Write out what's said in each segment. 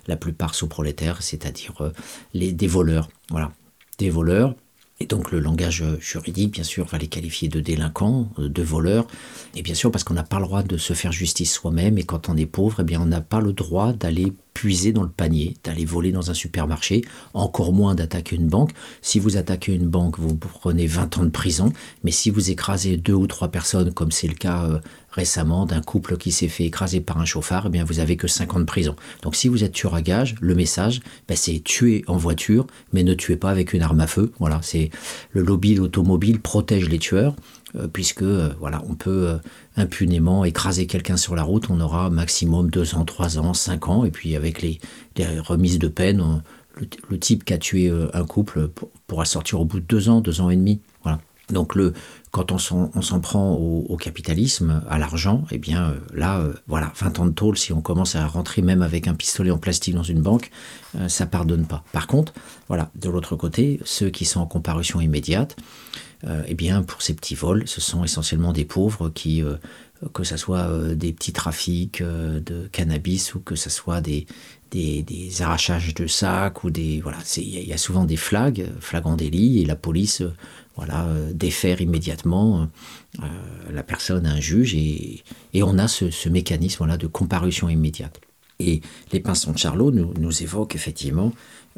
la plupart sous-prolétaires, c'est-à-dire des voleurs. Voilà, des voleurs. Et donc le langage juridique, bien sûr, va les qualifier de délinquants, de voleurs. Et bien sûr, parce qu'on n'a pas le droit de se faire justice soi-même. Et quand on est pauvre, eh bien, on n'a pas le droit d'aller puiser dans le panier, d'aller voler dans un supermarché, encore moins d'attaquer une banque. Si vous attaquez une banque, vous prenez 20 ans de prison. Mais si vous écrasez 2 ou 3 personnes, comme c'est le cas récemment d'un couple qui s'est fait écraser par un chauffard, eh bien, vous n'avez que 5 ans de prison. Donc si vous êtes tueur à gages, le message, c'est tuer en voiture, mais ne tuez pas avec une arme à feu. Voilà, c'est le lobby automobile protège les tueurs, puisque voilà, on peut impunément écraser quelqu'un sur la route, on aura maximum 2 ans, 3 ans, 5 ans, et puis avec les remises de peine, le type qui a tué un couple pourra sortir au bout de 2 ans, 2 ans et demi. Voilà. Donc quand on s'en prend au capitalisme, à l'argent, eh bien voilà, 20 ans de tôle, si on commence à rentrer même avec un pistolet en plastique dans une banque, ça pardonne pas. Par contre, voilà, de l'autre côté, ceux qui sont en comparution immédiate, eh bien pour ces petits vols, ce sont essentiellement des pauvres qui, que ce soit des petits trafics de cannabis ou que ce soit des arrachages de sacs ou voilà, il y a souvent des flagrants délits, et la police défère immédiatement la personne à un juge, et on a ce mécanisme de comparution immédiate. Et les Pinsons de Charlot nous évoquent effectivement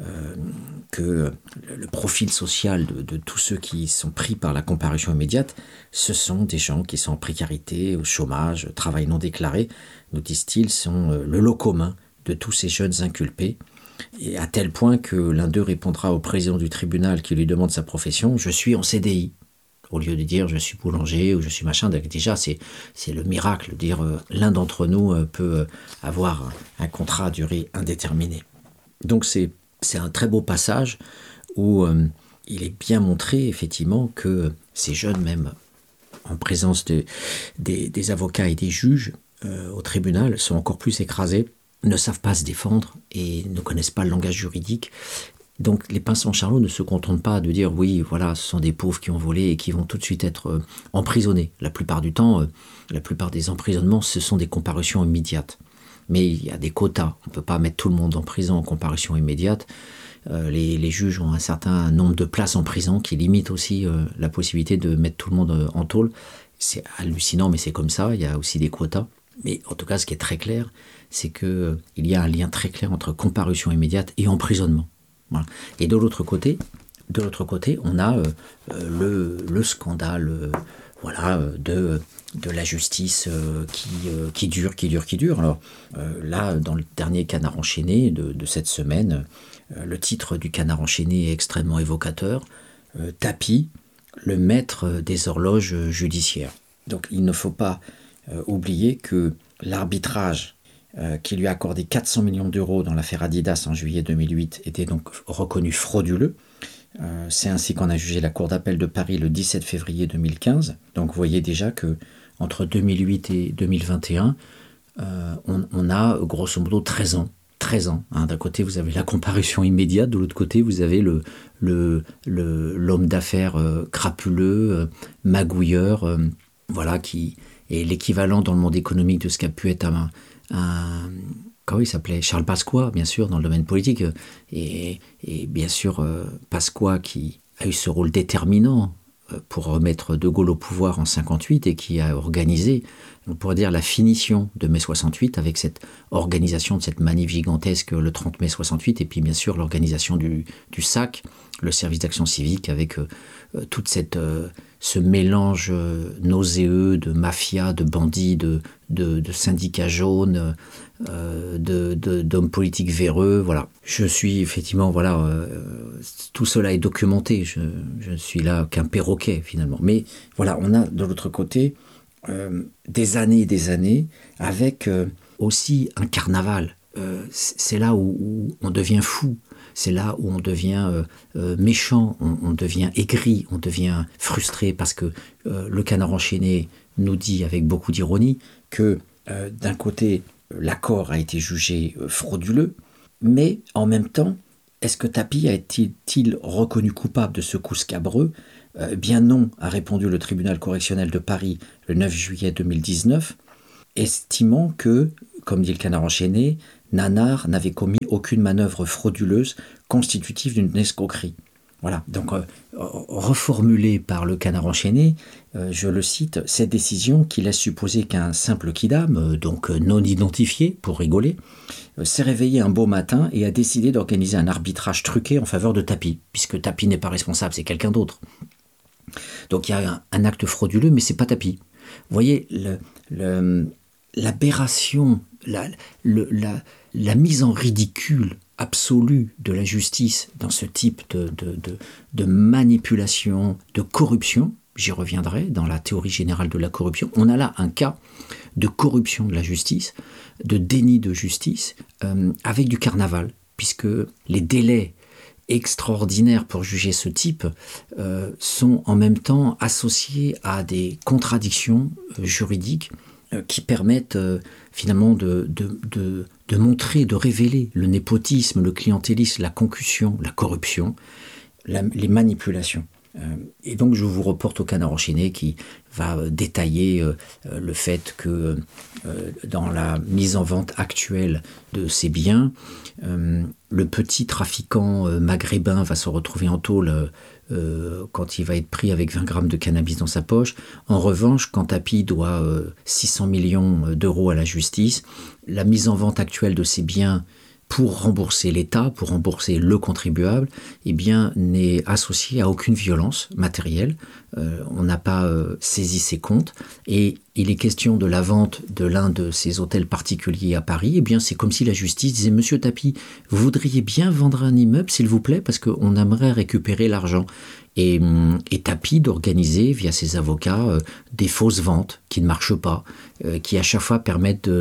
que le profil social de tous ceux qui sont pris par la comparution immédiate, ce sont des gens qui sont en précarité, au chômage, travail non déclaré, nous disent-ils, sont le lot commun de tous ces jeunes inculpés, et à tel point que l'un d'eux répondra au président du tribunal qui lui demande sa profession « Je suis en CDI », au lieu de dire « Je suis boulanger » ou « Je suis machin ». Déjà, c'est le miracle de dire l'un d'entre nous peut avoir un contrat à durée indéterminée. Donc c'est un très beau passage où il est bien montré effectivement que ces jeunes, même en présence des avocats et des juges au tribunal, sont encore plus écrasés, ne savent pas se défendre et ne connaissent pas le langage juridique. Donc les Pinsons de Charlot ne se contentent pas de dire oui, voilà, ce sont des pauvres qui ont volé et qui vont tout de suite être emprisonnés. La plupart du temps, la plupart des emprisonnements, ce sont des comparutions immédiates. Mais il y a des quotas. On ne peut pas mettre tout le monde en prison en comparution immédiate. Les juges ont un certain nombre de places en prison qui limitent aussi la possibilité de mettre tout le monde en tôle. C'est hallucinant, mais c'est comme ça. Il y a aussi des quotas. Mais en tout cas, ce qui est très clair, c'est qu'il y a un lien très clair entre comparution immédiate et emprisonnement. Voilà. Et de l'autre côté, on a le scandale de la justice qui dure. Alors là, dans le dernier Canard enchaîné de cette semaine, le titre du Canard enchaîné est extrêmement évocateur. Tapie, le maître des horloges judiciaires. Donc il ne faut pas oublier que l'arbitrage qui lui a accordé 400 millions d'euros dans l'affaire Adidas en juillet 2008 était donc reconnu frauduleux. C'est ainsi qu'on a jugé la Cour d'appel de Paris le 17 février 2015. Donc vous voyez déjà que entre 2008 et 2021, on a grosso modo 13 ans. 13 ans. D'un côté, vous avez la comparution immédiate, de l'autre côté, vous avez l'homme d'affaires crapuleux, magouilleur, qui est l'équivalent dans le monde économique de ce qu'a pu être comment il s'appelait ? Charles Pasqua, bien sûr, dans le domaine politique. Et bien sûr, Pasqua qui a eu ce rôle déterminant pour remettre De Gaulle au pouvoir en 1958 et qui a organisé, on pourrait dire, la finition de mai 68 avec cette organisation de cette manif gigantesque le 30 mai 68 et puis bien sûr l'organisation du SAC, le service d'action civique, avec toute ce mélange nauséeux de mafia, de bandits, de syndicats jaunes, d'hommes politiques véreux. Voilà. Je suis effectivement, tout cela est documenté. Je ne suis là qu'un perroquet finalement. Mais voilà, on a de l'autre côté des années et des années avec aussi un carnaval. C'est là où on devient fou. C'est là où on devient méchant, on devient aigri, on devient frustré parce que le Canard enchaîné nous dit avec beaucoup d'ironie que d'un côté, l'accord a été jugé frauduleux, mais en même temps, est-ce que Tapie a été-il reconnu coupable de ce coup scabreux ? Bien non, a répondu le tribunal correctionnel de Paris le 9 juillet 2019, estimant que comme dit le Canard enchaîné, Nanard n'avait commis aucune manœuvre frauduleuse constitutive d'une escroquerie. Voilà, donc reformulé par le Canard enchaîné, je le cite, cette décision qui laisse supposer qu'un simple quidam, donc non identifié pour rigoler, s'est réveillé un beau matin et a décidé d'organiser un arbitrage truqué en faveur de Tapie, puisque Tapie n'est pas responsable, c'est quelqu'un d'autre. Donc il y a un acte frauduleux, mais c'est pas Tapie. Vous voyez, l'aberration, la mise en ridicule absolue de la justice dans ce type de manipulation, de corruption, j'y reviendrai dans la théorie générale de la corruption. On a là un cas de corruption de la justice, de déni de justice, avec du carnaval, puisque les délais extraordinaires pour juger ce type sont en même temps associés à des contradictions juridiques qui permettent finalement de montrer, de révéler le népotisme, le clientélisme, la concussion, la corruption, les manipulations. Et donc je vous reporte au Canard enchaîné qui va détailler le fait que dans la mise en vente actuelle de ces biens, le petit trafiquant maghrébin va se retrouver en tôle quand il va être pris avec 20 grammes de cannabis dans sa poche. En revanche, quand Tapie doit 600 millions d'euros à la justice, la mise en vente actuelle de ces biens pour rembourser l'État, pour rembourser le contribuable, eh bien, n'est associée à aucune violence matérielle. On n'a pas saisi ses comptes. Et il est question de la vente de l'un de ces hôtels particuliers à Paris. Eh bien, c'est comme si la justice disait « Monsieur Tapie, vous voudriez bien vendre un immeuble, s'il vous plaît, parce qu'on aimerait récupérer l'argent ». Et Tapie d'organiser, via ses avocats, des fausses ventes qui ne marchent pas, qui à chaque fois permettent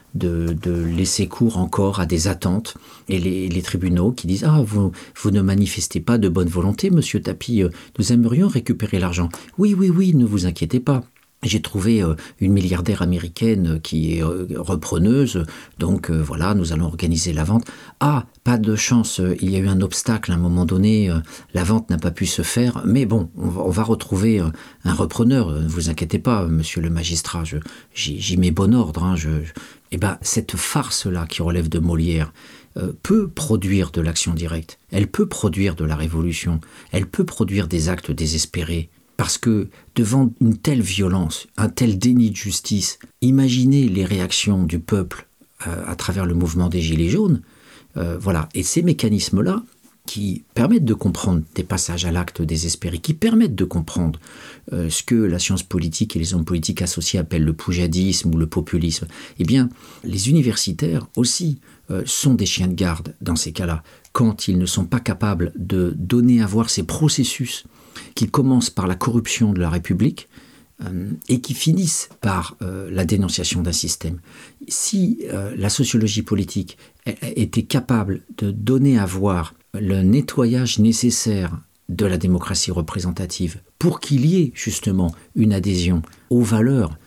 de laisser cours encore à des attentes. Et les tribunaux qui disent « Ah, vous ne manifestez pas de bonne volonté, monsieur Tapie, nous aimerions récupérer l'argent. » Oui, ne vous inquiétez pas. J'ai trouvé une milliardaire américaine qui est repreneuse, donc voilà, nous allons organiser la vente. Ah, pas de chance, il y a eu un obstacle à un moment donné, la vente n'a pas pu se faire, mais bon, on va retrouver un repreneur, ne vous inquiétez pas, monsieur le magistrat, j'y mets bon ordre. Hein, Eh ben, cette farce-là qui relève de Molière peut produire de l'action directe, elle peut produire de la révolution, elle peut produire des actes désespérés. Parce que devant une telle violence, un tel déni de justice, imaginez les réactions du peuple à travers le mouvement des Gilets jaunes. Voilà. Et ces mécanismes-là qui permettent de comprendre des passages à l'acte désespéré, qui permettent de comprendre ce que la science politique et les hommes politiques associés appellent le poujadisme ou le populisme, eh bien, les universitaires aussi sont des chiens de garde dans ces cas-là, quand ils ne sont pas capables de donner à voir ces processus qui commencent par la corruption de la République et qui finissent par la dénonciation d'un système. Si la sociologie politique était capable de donner à voir le nettoyage nécessaire de la démocratie représentative pour qu'il y ait justement une adhésion aux valeurs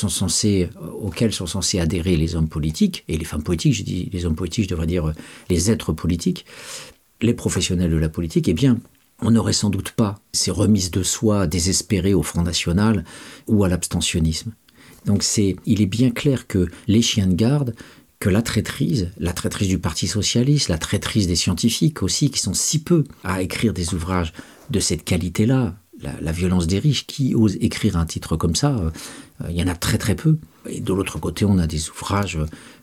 auxquelles sont censés adhérer les hommes politiques, et les femmes politiques, je dis les hommes politiques, je devrais dire les êtres politiques, les professionnels de la politique, eh bien, on n'aurait sans doute pas ces remises de soi désespérées au Front National ou à l'abstentionnisme. Donc il est bien clair que les chiens de garde, que la traîtrise du Parti Socialiste, la traîtrise des scientifiques aussi, qui sont si peu à écrire des ouvrages de cette qualité-là, la violence des riches, qui ose écrire un titre comme ça, il y en a très très peu. Et de l'autre côté, on a des ouvrages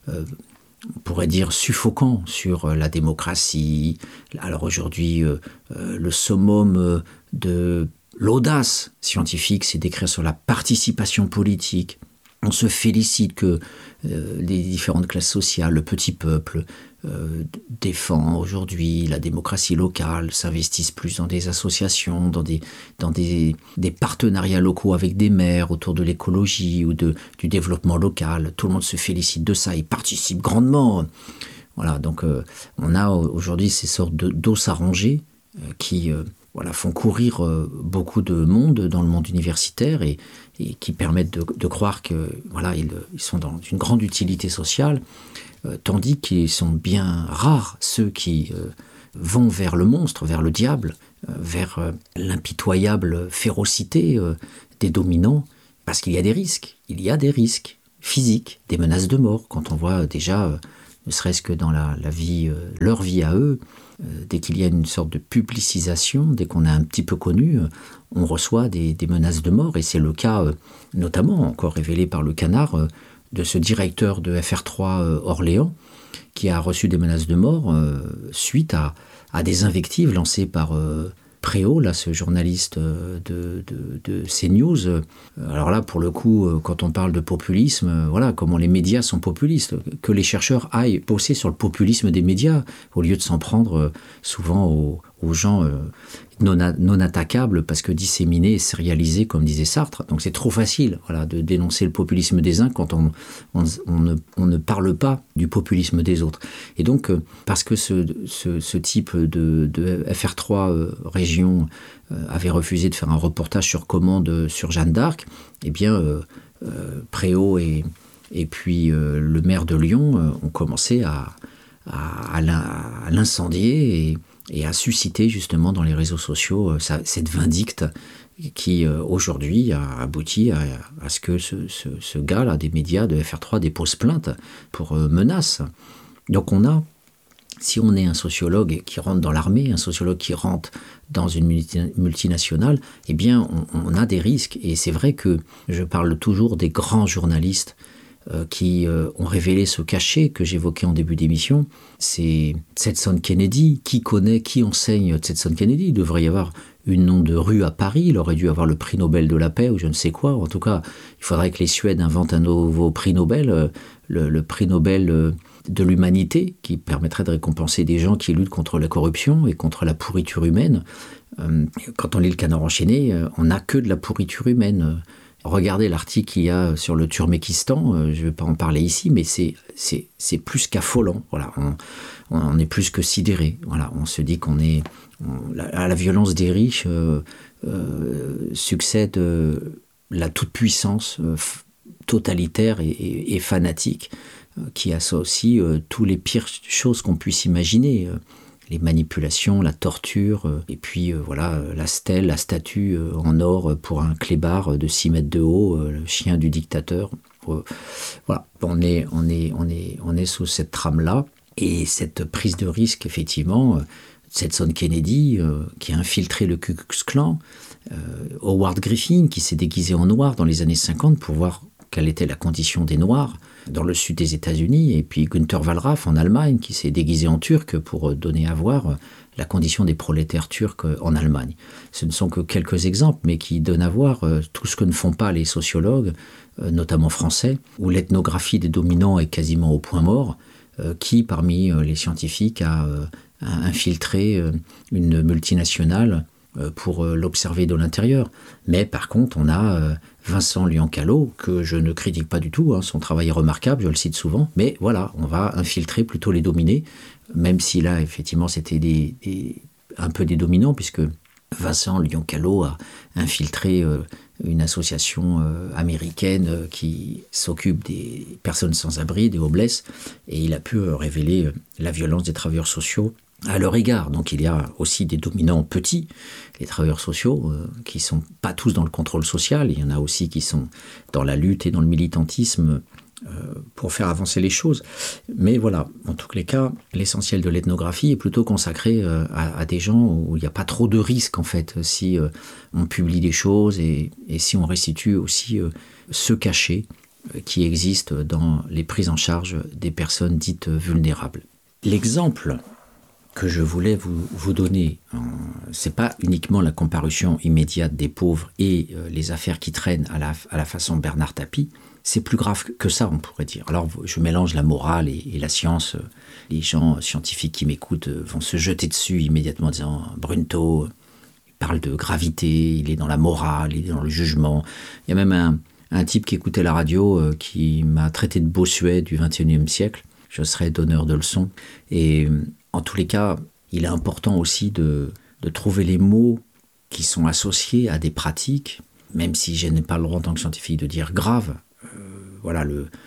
on pourrait dire suffocant sur la démocratie. Alors aujourd'hui, le summum de l'audace scientifique, c'est d'écrire sur la participation politique. On se félicite que les différentes classes sociales, le petit peuple, défend aujourd'hui la démocratie locale, s'investissent plus dans des associations, dans des partenariats locaux avec des maires autour de l'écologie ou du développement local. Tout le monde se félicite de ça, ils participent grandement. Voilà, donc on a aujourd'hui ces sortes d'os arrangés qui font courir beaucoup de monde dans le monde universitaire et qui permettent de croire que ils sont dans une grande utilité sociale, tandis qu'ils sont bien rares ceux qui vont vers le monstre, vers le diable, vers l'impitoyable férocité des dominants, parce qu'il y a des risques. Il y a des risques. physiques, des menaces de mort. Quand on voit déjà, ne serait-ce que dans la vie, leur vie à eux, dès qu'il y a une sorte de publicisation, dès qu'on est un petit peu connu, on reçoit des menaces de mort. Et c'est le cas, notamment, encore révélé par le Canard, de ce directeur de FR3 Orléans, qui a reçu des menaces de mort suite à des invectives lancées par Préau, là, ce journaliste de CNews. Alors là, pour le coup, quand on parle de populisme, voilà, comment les médias sont populistes, que les chercheurs aillent bosser sur le populisme des médias, au lieu de s'en prendre souvent aux gens non attaquables, parce que disséminés et sérialisés, comme disait Sartre. Donc c'est trop facile, voilà, de dénoncer le populisme des uns quand on ne parle pas du populisme des autres. Et donc, parce que ce type de FR3 région avait refusé de faire un reportage sur commande sur Jeanne d'Arc, eh bien, Préau et puis le maire de Lyon ont commencé à l'incendier et à susciter justement dans les réseaux sociaux cette vindicte qui aujourd'hui a abouti à ce que ce gars-là des médias de FR3 dépose plainte pour menace. Donc si on est un sociologue qui rentre dans l'armée, un sociologue qui rentre dans une multinationale, eh bien on a des risques. Et c'est vrai que je parle toujours des grands journalistes qui ont révélé ce cachet que j'évoquais en début d'émission. C'est Stetson Kennedy. Qui enseigne Stetson Kennedy? Il devrait y avoir une nom de rue à Paris. Il aurait dû avoir le prix Nobel de la paix ou je ne sais quoi. En tout cas, il faudrait que les Suèdes inventent un nouveau prix Nobel, le prix Nobel de l'humanité, qui permettrait de récompenser des gens qui luttent contre la corruption et contre la pourriture humaine. Quand on lit le Canard enchaîné, on n'a que de la pourriture humaine. Regardez l'article qu'il y a sur le Turkménistan, je ne vais pas en parler ici, mais c'est plus qu'affolant. Voilà, on est plus que sidéré. Voilà, on se dit à la violence des riches succède la toute-puissance totalitaire et fanatique qui associe tous les pires choses qu'on puisse imaginer. Les manipulations, la torture, et puis voilà, la statue en or pour un clébard de 6 mètres de haut, le chien du dictateur. Voilà, on est sous cette trame-là, et cette prise de risque, effectivement, Stetson Kennedy, qui a infiltré le Ku Klux Klan, Howard Griffin, qui s'est déguisé en noir dans les années 50 pour voir quelle était la condition des Noirs dans le sud des États-Unis, et puis Günther Wallraff en Allemagne, qui s'est déguisé en turc pour donner à voir la condition des prolétaires turcs en Allemagne. Ce ne sont que quelques exemples, mais qui donnent à voir tout ce que ne font pas les sociologues, notamment français, où l'ethnographie des dominants est quasiment au point mort, qui, parmi les scientifiques, a infiltré une multinationale pour l'observer de l'intérieur. Mais par contre, on a Vincent Liancalo, que je ne critique pas du tout, son travail est remarquable, je le cite souvent, mais voilà, on va infiltrer plutôt les dominés, même si là, effectivement, c'était un peu des dominants, puisque Vincent Liancalo a infiltré une association américaine qui s'occupe des personnes sans abri, des homeless, et il a pu révéler la violence des travailleurs sociaux à leur égard. Donc il y a aussi des dominants petits, les travailleurs sociaux, qui ne sont pas tous dans le contrôle social. Il y en a aussi qui sont dans la lutte et dans le militantisme pour faire avancer les choses. Mais voilà, en tous les cas, l'essentiel de l'ethnographie est plutôt consacré à des gens où il n'y a pas trop de risques, en fait, si on publie des choses et si on restitue aussi ce cachet qui existe dans les prises en charge des personnes dites vulnérables. L'exemple que je voulais vous donner, c'est pas uniquement la comparution immédiate des pauvres et les affaires qui traînent à la façon Bernard Tapie, c'est plus grave que ça, on pourrait dire. Alors je mélange la morale et la science. Les gens scientifiques qui m'écoutent vont se jeter dessus immédiatement en disant « Brunto, il parle de gravité, il est dans la morale, il est dans le jugement ». Il y a même un type qui écoutait la radio qui m'a traité de Bossuet du XXIe siècle. Je serais donneur de leçons. Et en tous les cas, il est important aussi de trouver les mots qui sont associés à des pratiques, même si je n'ai pas le droit en tant que scientifique de dire grave. Voilà,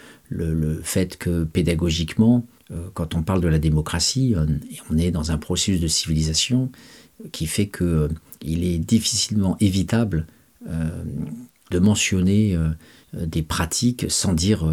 le fait que pédagogiquement, quand on parle de la démocratie, on est dans un processus de civilisation qui fait qu'il est difficilement évitable de mentionner des pratiques sans dire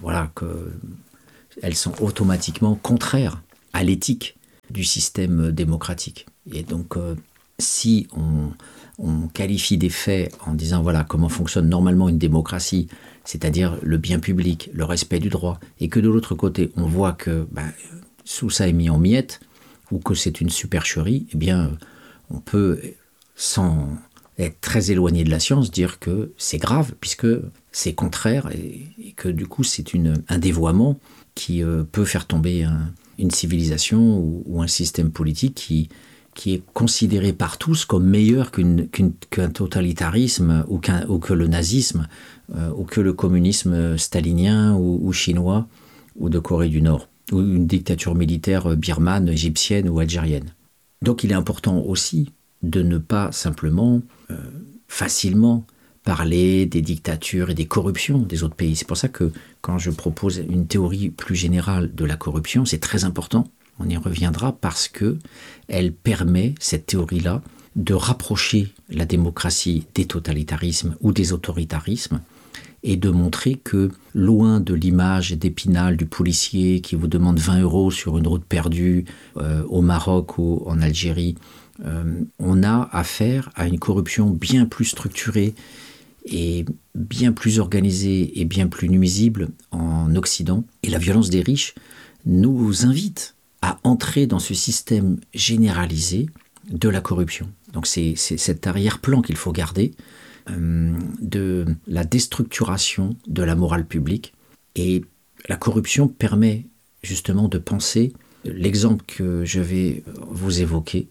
qu'elles sont automatiquement contraires à l'éthique du système démocratique. Et donc, si on qualifie des faits en disant voilà comment fonctionne normalement une démocratie, c'est-à-dire le bien public, le respect du droit, et que de l'autre côté, on voit que tout ça est mis en miettes, ou que c'est une supercherie, eh bien, on peut, sans être très éloigné de la science, dire que c'est grave, puisque c'est contraire, et que du coup, c'est un dévoiement qui peut faire tomber une civilisation ou un système politique qui est considéré par tous comme meilleur qu'un totalitarisme ou que le nazisme ou que le communisme stalinien ou chinois ou de Corée du Nord ou une dictature militaire birmane, égyptienne ou algérienne. Donc il est important aussi de ne pas simplement facilement parler des dictatures et des corruptions des autres pays. C'est pour ça que quand je propose une théorie plus générale de la corruption, c'est très important. On y reviendra parce que elle permet, cette théorie-là, de rapprocher la démocratie des totalitarismes ou des autoritarismes et de montrer que, loin de l'image d'Épinal du policier qui vous demande 20 € sur une route perdue au Maroc ou en Algérie, on a affaire à une corruption bien plus structurée et bien plus organisée et bien plus nuisible en Occident. Et la violence des riches nous invite à entrer dans ce système généralisé de la corruption. Donc c'est cet arrière-plan qu'il faut garder de la déstructuration de la morale publique. Et la corruption permet justement de penser l'exemple que je vais vous évoquer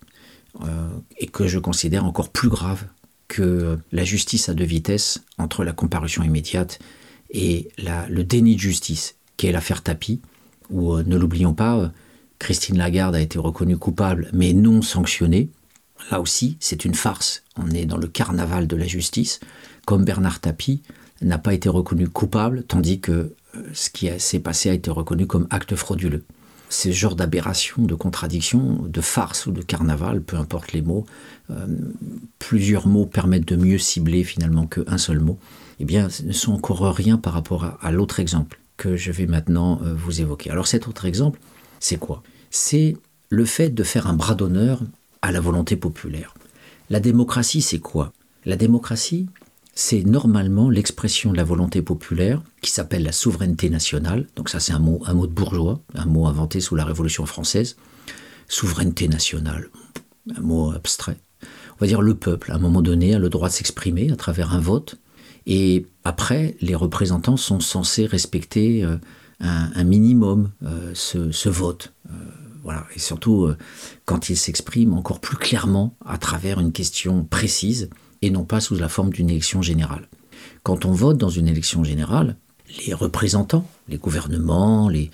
et que je considère encore plus grave que la justice à deux vitesses entre la comparution immédiate et le déni de justice, qui est l'affaire Tapie, où, ne l'oublions pas, Christine Lagarde a été reconnue coupable, mais non sanctionnée. Là aussi, c'est une farce. On est dans le carnaval de la justice, comme Bernard Tapie n'a pas été reconnu coupable, tandis que ce qui s'est passé a été reconnu comme acte frauduleux. Ce genre d'aberration, de contradiction, de farce ou de carnaval, peu importe les mots, plusieurs mots permettent de mieux cibler finalement qu'un seul mot, eh bien, ce ne sont encore rien par rapport à l'autre exemple que je vais maintenant vous évoquer. Alors cet autre exemple, c'est quoi ? C'est le fait de faire un bras d'honneur à la volonté populaire. La démocratie, c'est quoi ? La démocratie, c'est normalement l'expression de la volonté populaire qui s'appelle la souveraineté nationale. Donc ça, c'est un mot de bourgeois, un mot inventé sous la Révolution française. Souveraineté nationale, un mot abstrait. On va dire le peuple, à un moment donné, a le droit de s'exprimer à travers un vote. Et après, les représentants sont censés respecter un minimum ce vote. Voilà. Et surtout, quand ils s'expriment encore plus clairement à travers une question précise et non pas sous la forme d'une élection générale. Quand on vote dans une élection générale, les représentants, les gouvernements, les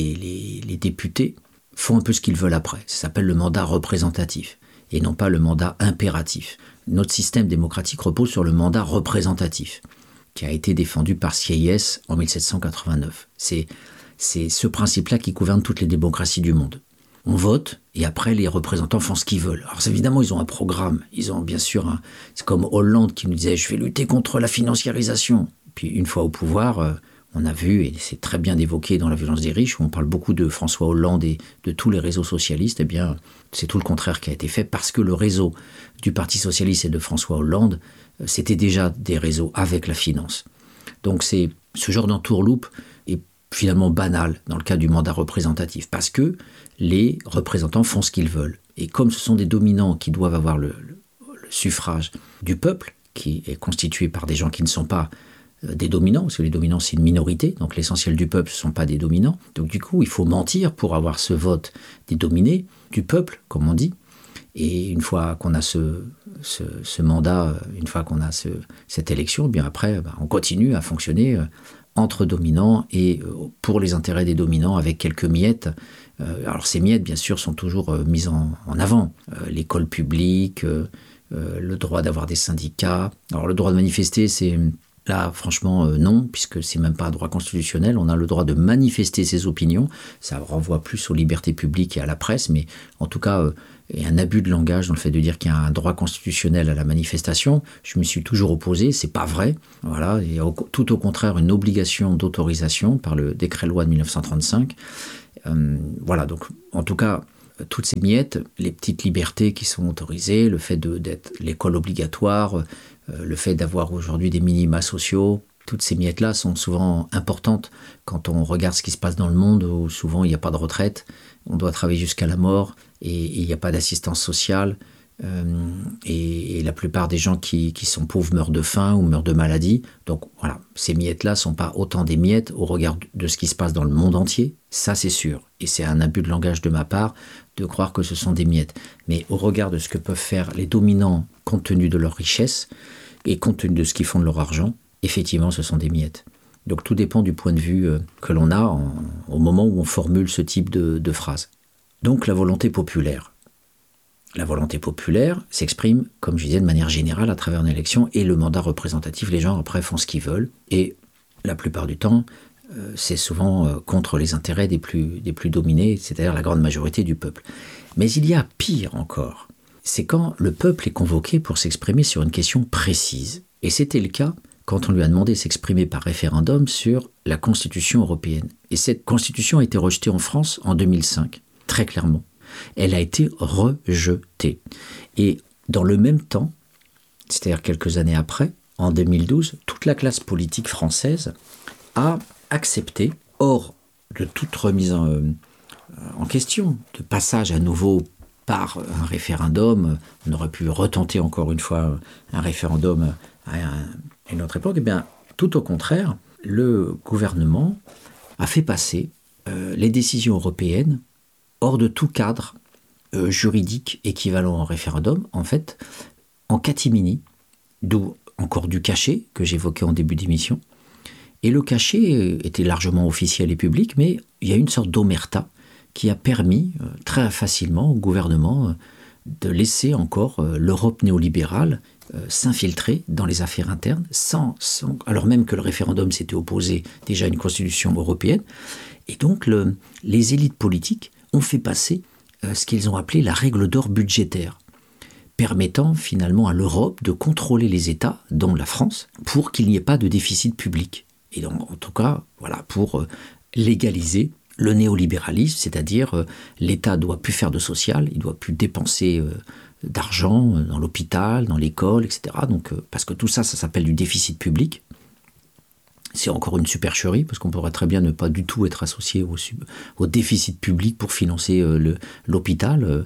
députés font un peu ce qu'ils veulent après. Ça s'appelle le mandat représentatif et non pas le mandat impératif. Notre système démocratique repose sur le mandat représentatif qui a été défendu par Sieyès en 1789. C'est ce principe-là qui gouverne toutes les démocraties du monde. On vote et après les représentants font ce qu'ils veulent. Alors évidemment, ils ont un programme. Ils ont bien sûr c'est comme Hollande qui nous disait « je vais lutter contre la financiarisation ». Puis une fois au pouvoir, on a vu, et c'est très bien évoqué dans La violence des riches, où on parle beaucoup de François Hollande et de tous les réseaux socialistes, eh bien c'est tout le contraire qui a été fait parce que le réseau du Parti socialiste et de François Hollande, c'était déjà des réseaux avec la finance. Donc c'est ce genre d'entourloupe est finalement banal dans le cas du mandat représentatif parce que les représentants font ce qu'ils veulent. Et comme ce sont des dominants qui doivent avoir le suffrage du peuple, qui est constitué par des gens qui ne sont pas des dominants, parce que les dominants c'est une minorité, donc l'essentiel du peuple ce ne sont pas des dominants. Donc du coup, il faut mentir pour avoir ce vote des dominés, du peuple, comme on dit. Et une fois qu'on a ce mandat, une fois qu'on a cette élection, bien après, on continue à fonctionner entre dominants et pour les intérêts des dominants avec quelques miettes. Alors ces miettes, bien sûr, sont toujours mises en avant. L'école publique, le droit d'avoir des syndicats. Alors le droit de manifester, c'est là, franchement, non, puisque c'est même pas un droit constitutionnel. On a le droit de manifester ses opinions. Ça renvoie plus aux libertés publiques et à la presse, mais en tout cas, et un abus de langage dans le fait de dire qu'il y a un droit constitutionnel à la manifestation. Je me suis toujours opposé, c'est pas vrai. Voilà, il y a tout au contraire une obligation d'autorisation par le décret-loi de 1935. Voilà, donc en tout cas, toutes ces miettes, les petites libertés qui sont autorisées, le fait d'être l'école obligatoire, le fait d'avoir aujourd'hui des minima sociaux, toutes ces miettes-là sont souvent importantes quand on regarde ce qui se passe dans le monde où souvent il n'y a pas de retraite, on doit travailler jusqu'à la mort et il n'y a pas d'assistance sociale. Et la plupart des gens qui sont pauvres meurent de faim ou meurent de maladie. Donc voilà, ces miettes-là ne sont pas autant des miettes au regard de ce qui se passe dans le monde entier, ça c'est sûr. Et c'est un abus de langage de ma part de croire que ce sont des miettes. Mais au regard de ce que peuvent faire les dominants compte tenu de leur richesse et compte tenu de ce qu'ils font de leur argent, effectivement ce sont des miettes. Donc tout dépend du point de vue que l'on a au moment où on formule ce type de phrase. Donc la volonté populaire. La volonté populaire s'exprime, comme je disais, de manière générale à travers une élection et le mandat représentatif. Les gens, après, font ce qu'ils veulent. Et la plupart du temps, c'est souvent contre les intérêts des plus dominés, c'est-à-dire la grande majorité du peuple. Mais il y a pire encore. C'est quand le peuple est convoqué pour s'exprimer sur une question précise. Et c'était le cas quand on lui a demandé de s'exprimer par référendum sur la Constitution européenne. Et cette Constitution a été rejetée en France en 2005, très clairement. Elle a été rejetée. Et dans le même temps, c'est-à-dire quelques années après, en 2012, toute la classe politique française a accepté, hors de toute remise en question, de passage à nouveau par un référendum, on aurait pu retenter encore une fois un référendum à une autre époque, et bien tout au contraire, le gouvernement a fait passer les décisions européennes hors de tout cadre juridique équivalent au référendum, en fait, en catimini, d'où encore du cachet que j'évoquais en début d'émission. Et le cachet était largement officiel et public, mais il y a une sorte d'omerta qui a permis très facilement au gouvernement de laisser encore l'Europe néolibérale s'infiltrer dans les affaires internes, alors même que le référendum s'était opposé déjà à une constitution européenne. Et donc les élites politiques ont fait passer ce qu'ils ont appelé la règle d'or budgétaire, permettant finalement à l'Europe de contrôler les États, dont la France, pour qu'il n'y ait pas de déficit public. Et donc, en tout cas, voilà, pour légaliser le néolibéralisme, c'est-à-dire l'État ne doit plus faire de social, il ne doit plus dépenser d'argent dans l'hôpital, dans l'école, etc. Donc, parce que tout ça, ça s'appelle du déficit public. C'est encore une supercherie, parce qu'on pourrait très bien ne pas du tout être associé au déficit public pour financer l'hôpital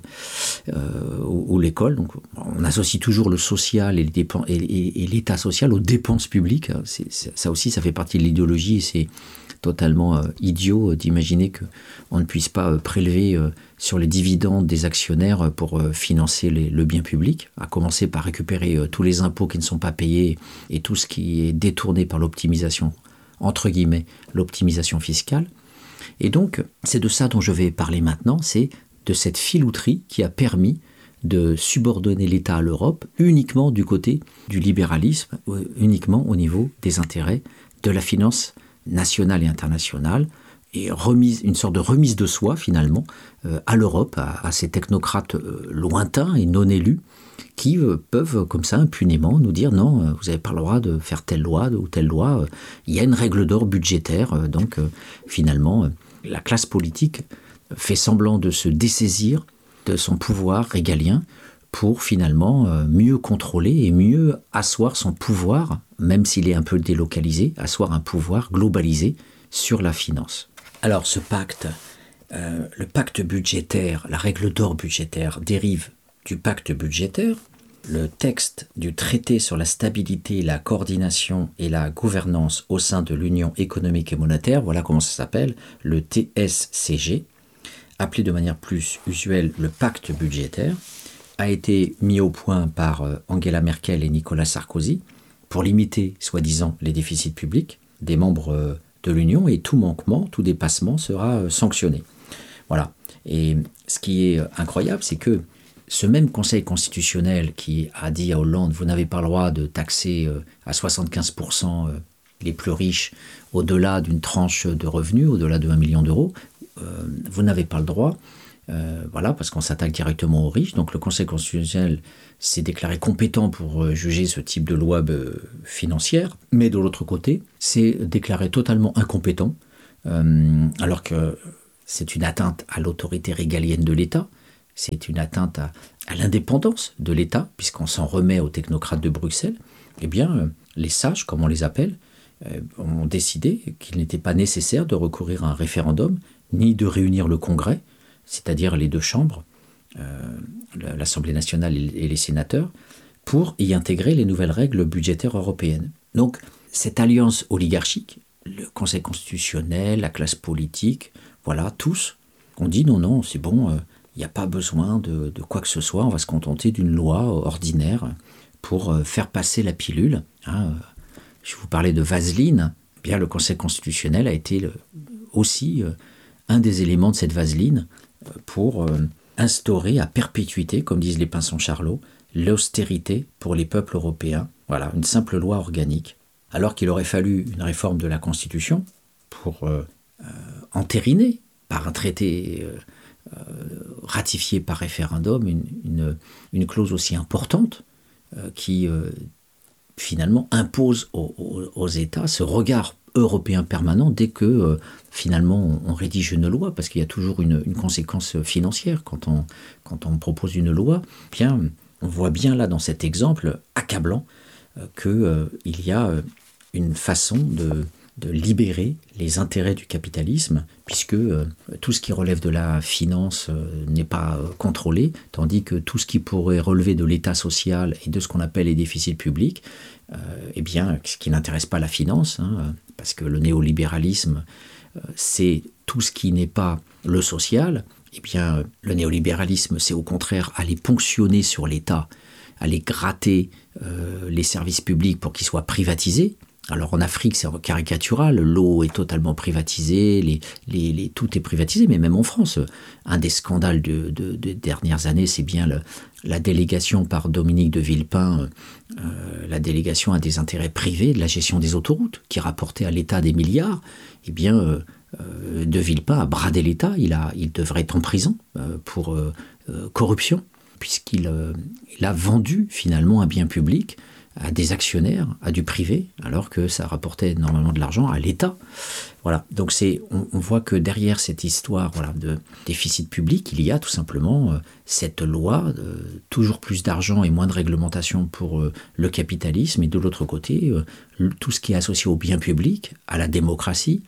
ou l'école. Donc, on associe toujours le social et l'État social aux dépenses publiques. Ça aussi, ça fait partie de l'idéologie et c'est totalement idiot d'imaginer qu'on ne puisse pas prélever sur les dividendes des actionnaires pour financer le bien public, à commencer par récupérer tous les impôts qui ne sont pas payés et tout ce qui est détourné par l'optimisation, entre guillemets, l'optimisation fiscale. Et donc, c'est de ça dont je vais parler maintenant, c'est de cette filouterie qui a permis de subordonner l'État à l'Europe uniquement du côté du libéralisme, uniquement au niveau des intérêts de la finance nationale et internationale, et une sorte de remise de soi finalement à l'Europe, à ces technocrates lointains et non élus qui peuvent comme ça impunément nous dire non, vous n'avez pas le droit de faire telle loi ou telle loi, il y a une règle d'or budgétaire, donc finalement la classe politique fait semblant de se dessaisir de son pouvoir régalien pour finalement mieux contrôler et mieux asseoir son pouvoir, même s'il est un peu délocalisé, asseoir un pouvoir globalisé sur la finance. Alors ce pacte, le pacte budgétaire, la règle d'or budgétaire dérive du pacte budgétaire. Le texte du traité sur la stabilité, la coordination et la gouvernance au sein de l'Union économique et monétaire, voilà comment ça s'appelle, le TSCG, appelé de manière plus usuelle le pacte budgétaire, a été mis au point par Angela Merkel et Nicolas Sarkozy pour limiter, soi-disant, les déficits publics des membres de l'Union, et tout manquement, tout dépassement sera sanctionné. Voilà. Et ce qui est incroyable, c'est que ce même Conseil constitutionnel qui a dit à Hollande « vous n'avez pas le droit de taxer à 75% les plus riches au-delà d'une tranche de revenus, au-delà de 1 million d'euros, vous n'avez pas le droit », Voilà, parce qu'on s'attaque directement aux riches. Donc le Conseil constitutionnel s'est déclaré compétent pour juger ce type de loi financière, mais de l'autre côté, s'est déclaré totalement incompétent, alors que c'est une atteinte à l'autorité régalienne de l'État, c'est une atteinte à l'indépendance de l'État, puisqu'on s'en remet aux technocrates de Bruxelles. Eh bien, les sages, comme on les appelle, ont décidé qu'il n'était pas nécessaire de recourir à un référendum, ni de réunir le Congrès, c'est-à-dire les deux chambres, l'Assemblée nationale et les sénateurs, pour y intégrer les nouvelles règles budgétaires européennes. Donc, cette alliance oligarchique, le Conseil constitutionnel, la classe politique, voilà, tous, ont dit non, c'est bon, il n'y a pas besoin de quoi que ce soit, on va se contenter d'une loi ordinaire pour faire passer la pilule. Je vous parlais de vaseline, eh bien le Conseil constitutionnel a été aussi un des éléments de cette vaseline pour instaurer à perpétuité, comme disent les Pinsons Charlot, l'austérité pour les peuples européens. Voilà, une simple loi organique. Alors qu'il aurait fallu une réforme de la Constitution pour entériner par un traité ratifié par référendum une clause aussi importante qui finalement impose aux États ce regard européen permanent dès que finalement on rédige une loi, parce qu'il y a toujours une conséquence financière quand on propose une loi. Bien, on voit bien là dans cet exemple accablant qu'il y a une façon de libérer les intérêts du capitalisme, puisque tout ce qui relève de la finance n'est pas contrôlé, tandis que tout ce qui pourrait relever de l'état social et de ce qu'on appelle les déficits publics, eh bien, ce qui n'intéresse pas la finance, parce que le néolibéralisme, c'est tout ce qui n'est pas le social. Eh bien, le néolibéralisme, c'est au contraire aller ponctionner sur l'État, aller gratter les services publics pour qu'ils soient privatisés. Alors en Afrique, c'est caricatural, l'eau est totalement privatisée, tout est privatisé, mais même en France, un des scandales de dernières années, c'est bien la délégation par Dominique de Villepin, la délégation à des intérêts privés de la gestion des autoroutes, qui rapportait à l'État des milliards. Eh bien, de Villepin a bradé l'État, il devrait être en prison pour corruption, puisqu'il a vendu finalement un bien public à des actionnaires, à du privé, alors que ça rapportait normalement de l'argent à l'État. Voilà. Donc on voit que derrière cette histoire de déficit public, il y a tout simplement cette loi, toujours plus d'argent et moins de réglementation pour le capitalisme, et de l'autre côté, tout ce qui est associé au bien public, à la démocratie,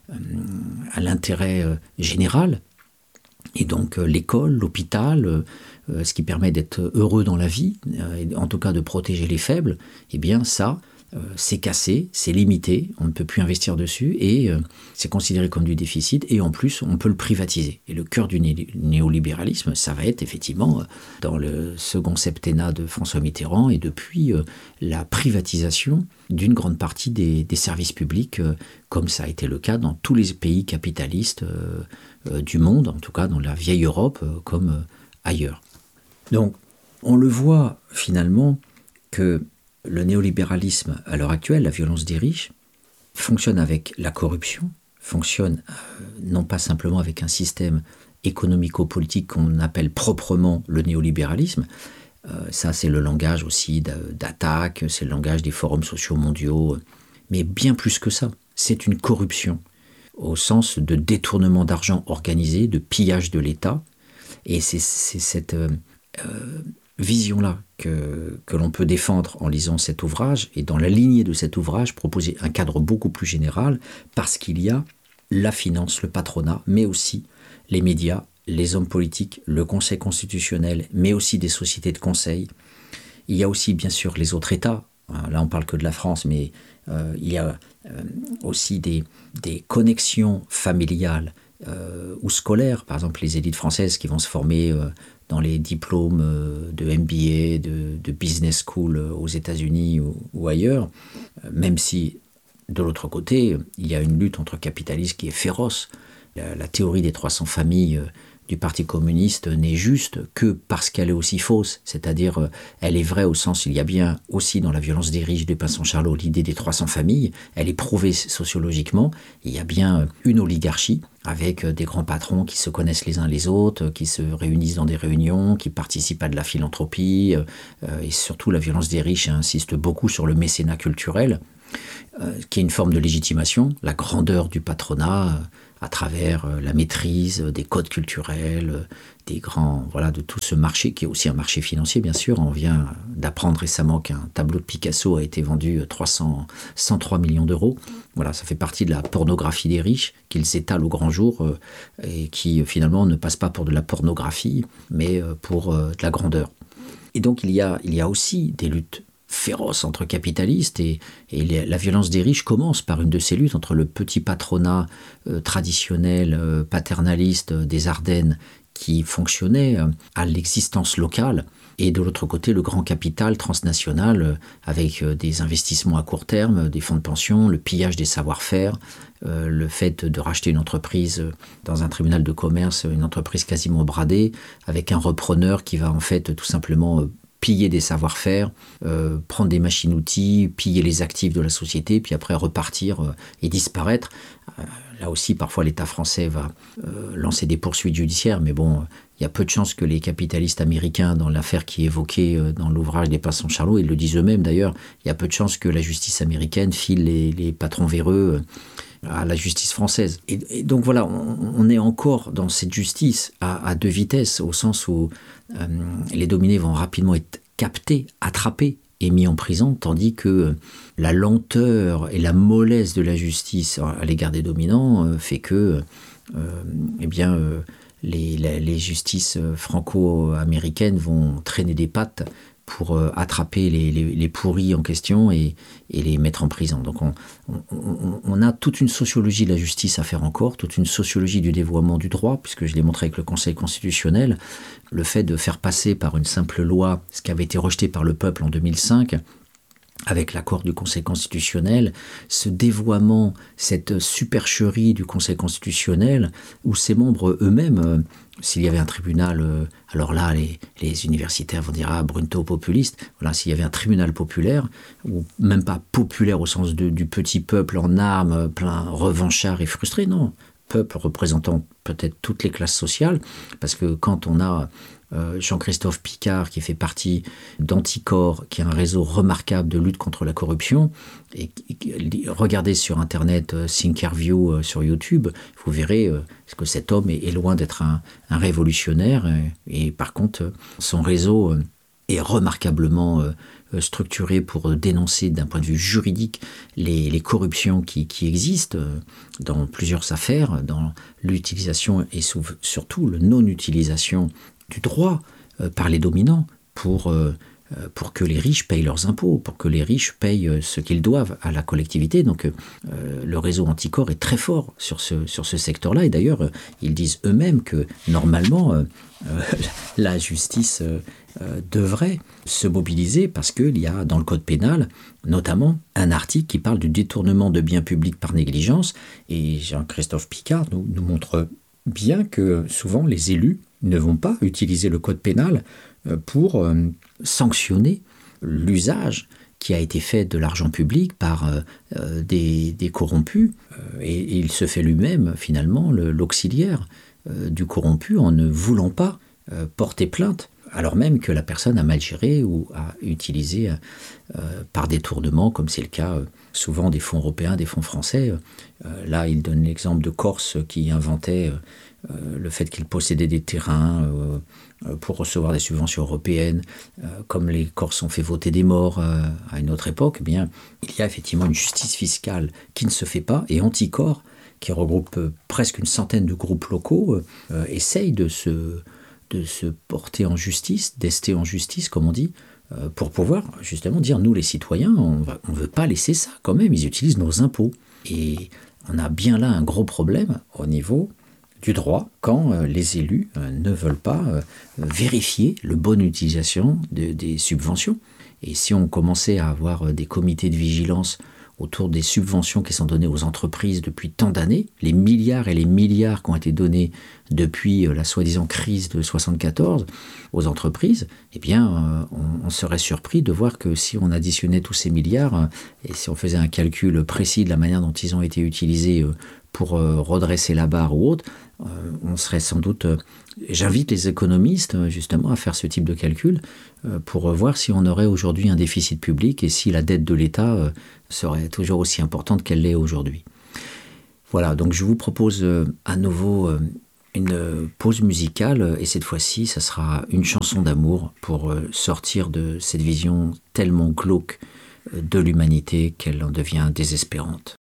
à l'intérêt général, et donc l'école, l'hôpital, ce qui permet d'être heureux dans la vie, en tout cas de protéger les faibles, eh bien ça, c'est cassé, c'est limité, on ne peut plus investir dessus, et c'est considéré comme du déficit, et en plus on peut le privatiser. Et le cœur du néolibéralisme, ça va être effectivement dans le second septennat de François Mitterrand, et depuis la privatisation d'une grande partie des services publics, comme ça a été le cas dans tous les pays capitalistes du monde, en tout cas dans la vieille Europe comme ailleurs. Donc, on le voit finalement que le néolibéralisme, à l'heure actuelle, la violence des riches, fonctionne avec la corruption, fonctionne non pas simplement avec un système économico-politique qu'on appelle proprement le néolibéralisme. Ça, c'est le langage aussi d'attaque, c'est le langage des forums sociaux mondiaux, mais bien plus que ça. C'est une corruption au sens de détournement d'argent organisé, de pillage de l'État, et c'est cette vision-là que l'on peut défendre en lisant cet ouvrage, et dans la lignée de cet ouvrage, proposer un cadre beaucoup plus général, parce qu'il y a la finance, le patronat, mais aussi les médias, les hommes politiques, le Conseil constitutionnel, mais aussi des sociétés de conseil. Il y a aussi, bien sûr, les autres États. Là, on parle que de la France, mais il y a aussi des connexions familiales ou scolaires. Par exemple, les élites françaises qui vont se former dans les diplômes de MBA, de business school aux États-Unis ou ailleurs, même si, de l'autre côté, il y a une lutte entre capitalistes qui est féroce. La théorie des 300 familles du Parti communiste n'est juste que parce qu'elle est aussi fausse. C'est-à-dire, elle est vraie au sens, il y a bien aussi dans la violence des riches de Pinson-Charlot l'idée des 300 familles. Elle est prouvée sociologiquement. Il y a bien une oligarchie avec des grands patrons qui se connaissent les uns les autres, qui se réunissent dans des réunions, qui participent à de la philanthropie. Et surtout, la violence des riches insiste beaucoup sur le mécénat culturel, qui est une forme de légitimation, la grandeur du patronat à travers la maîtrise des codes culturels, des grands, voilà, de tout ce marché qui est aussi un marché financier, bien sûr. On vient d'apprendre récemment qu'un tableau de Picasso a été vendu 103 millions d'euros. Voilà, ça fait partie de la pornographie des riches qu'ils étalent au grand jour et qui finalement ne passe pas pour de la pornographie, mais pour de la grandeur. Et donc il y a aussi des luttes féroce entre capitalistes et la violence des riches commence par une de ces luttes entre le petit patronat traditionnel, paternaliste des Ardennes qui fonctionnait à l'existence locale et de l'autre côté le grand capital transnational avec des investissements à court terme, des fonds de pension, le pillage des savoir-faire, le fait de racheter une entreprise dans un tribunal de commerce, une entreprise quasiment bradée, avec un repreneur qui va en fait tout simplement piller des savoir-faire, prendre des machines-outils, piller les actifs de la société, puis après repartir et disparaître. Là aussi, parfois, l'État français va lancer des poursuites judiciaires, mais bon, il y a peu de chances que les capitalistes américains, dans l'affaire qui est évoquée dans l'ouvrage des Pinson-Charlot, ils le disent eux-mêmes d'ailleurs, il y a peu de chances que la justice américaine file les patrons véreux à la justice française. Et donc voilà, on est encore dans cette justice à deux vitesses, au sens où les dominés vont rapidement être captés, attrapés et mis en prison, tandis que la lenteur et la mollesse de la justice à l'égard des dominants fait que les justices franco-américaines vont traîner des pattes pour attraper les pourris en question et les mettre en prison. Donc on a toute une sociologie de la justice à faire encore, toute une sociologie du dévoiement du droit, puisque je l'ai montré avec le Conseil constitutionnel, le fait de faire passer par une simple loi ce qui avait été rejeté par le peuple en 2005, avec l'accord du Conseil constitutionnel, ce dévoiement, cette supercherie du Conseil constitutionnel, où ses membres eux-mêmes, s'il y avait un tribunal, alors là, les universitaires vont dire « Ah, Brunto populiste », voilà, s'il y avait un tribunal populaire, ou même pas populaire au sens du petit peuple en armes, plein revanchard et frustré, non, peuple représentant peut-être toutes les classes sociales, parce que quand on a Jean-Christophe Picard qui fait partie d'Anticor, qui est un réseau remarquable de lutte contre la corruption, et regardez sur internet Thinkerview sur YouTube, vous verrez que cet homme est loin d'être un révolutionnaire, et par contre son réseau est remarquablement structuré pour dénoncer d'un point de vue juridique les corruptions qui existent dans plusieurs affaires, dans l'utilisation et surtout la non-utilisation du droit par les dominants pour que les riches payent leurs impôts, pour que les riches payent ce qu'ils doivent à la collectivité. Donc le réseau Anticor est très fort sur ce secteur-là. Et d'ailleurs, ils disent eux-mêmes que normalement, la justice devrait se mobiliser parce qu'il y a dans le code pénal notamment un article qui parle du détournement de biens publics par négligence. Et Jean-Christophe Picard nous montre bien que souvent les élus ne vont pas utiliser le code pénal pour sanctionner l'usage qui a été fait de l'argent public par des corrompus. Et il se fait lui-même, finalement, l'auxiliaire du corrompu en ne voulant pas porter plainte, alors même que la personne a mal géré ou a utilisé par détournement, comme c'est le cas souvent des fonds européens, des fonds français. Là, il donne l'exemple de Corse qui inventait le fait qu'il possédait des terrains pour recevoir des subventions européennes, comme les Corses ont fait voter des morts à une autre époque, eh bien, il y a effectivement une justice fiscale qui ne se fait pas, et Anticor, qui regroupe presque une centaine de groupes locaux, essaye de se porter en justice, d'ester en justice, comme on dit, pour pouvoir justement dire, nous les citoyens, on ne veut pas laisser ça quand même, ils utilisent nos impôts. Et on a bien là un gros problème au niveau du droit quand les élus ne veulent pas vérifier la bonne utilisation des subventions. Et si on commençait à avoir des comités de vigilance autour des subventions qui sont données aux entreprises depuis tant d'années, les milliards et les milliards qui ont été donnés depuis la soi-disant crise de 74 aux entreprises, eh bien, on serait surpris de voir que si on additionnait tous ces milliards et si on faisait un calcul précis de la manière dont ils ont été utilisés pour redresser la barre ou autre, on serait sans doute... J'invite les économistes justement à faire ce type de calcul pour voir si on aurait aujourd'hui un déficit public et si la dette de l'État serait toujours aussi importante qu'elle l'est aujourd'hui. Voilà, donc je vous propose à nouveau une pause musicale et cette fois-ci, ça sera une chanson d'amour pour sortir de cette vision tellement glauque de l'humanité qu'elle en devient désespérante.